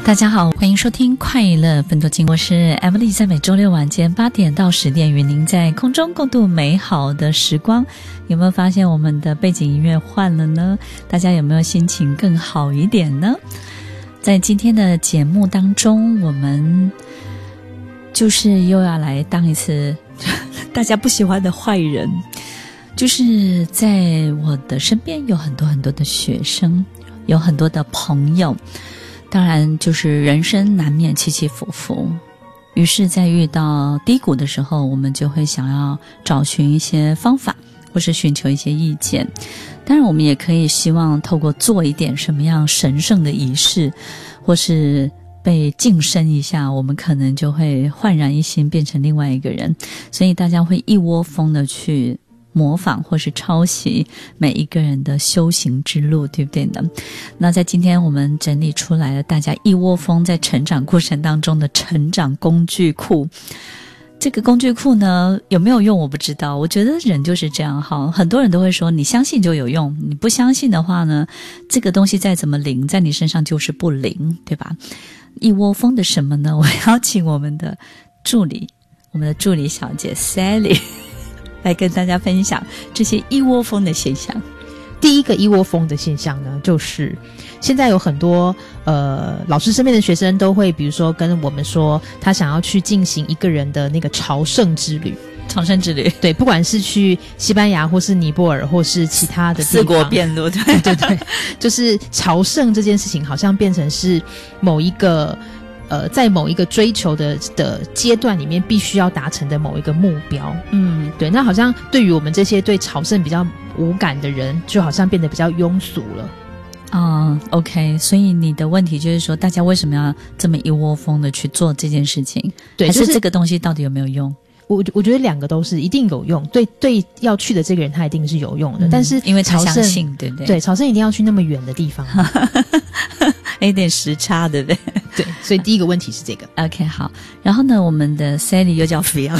大家好，欢迎收听快乐分多金，我是 Emily， 在每周六晚间8点到10点与您在空中共度美好的时光。有没有发现我们的背景音乐换了呢？大家有没有心情更好一点呢？在今天的节目当中，我们就是又要来当一次大家不喜欢的坏人。就是在我的身边有很多很多的学生，有很多的朋友，当然就是人生难免起起伏伏，于是在遇到低谷的时候，我们就会想要找寻一些方法，或是寻求一些意见。当然我们也可以希望透过做一点什么样神圣的仪式，或是被晋升一下，我们可能就会焕然一新，变成另外一个人。所以大家会一窝蜂的去模仿或是抄袭每一个人的修行之路，对不对呢？那在今天我们整理出来了大家一窝蜂在成长过程当中的成长工具库。这个工具库呢，有没有用我不知道，我觉得人就是这样哈，很多人都会说你相信就有用，你不相信的话呢，这个东西再怎么灵在你身上就是不灵，对吧？一窝蜂的什么呢？我邀请我们的助理小姐 Sally来跟大家分享这些一窝蜂的现象。 第一个一窝蜂的现象呢，就是现在有很多老师身边的学生都会，比如说跟我们说，他想要去进行一个人的那个朝圣之旅。 朝圣之旅， 对，不管是去西班牙，或是尼泊尔，或是其他的地方， 四国遍路， 对对对，就是朝圣这件事情，好像变成是某一个在某一个追求的阶段里面必须要达成的某一个目标。对，那好像对于我们这些对朝圣比较无感的人，就好像变得比较庸俗了。 OK， 所以你的问题就是说，大家为什么要这么一窝蜂的去做这件事情？ 对， 还是这个东西到底有没有用？ 我觉得两个都是一定有用，对要去的这个人他一定是有用的，但是因为他相信，对不对？ 对，朝圣一定要去那么远的地方， 有点时差，对不对？ 对，所以第一个问题是这个。 OK， 好，然后呢，我们的 Sally 又叫 Fiona，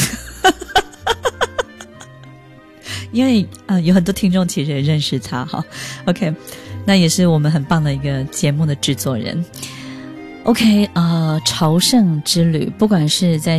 因为有很多听众其实也认识他哈。OK， 那也是我们很棒的一个节目的制作人。OK， 朝圣之旅，不管是在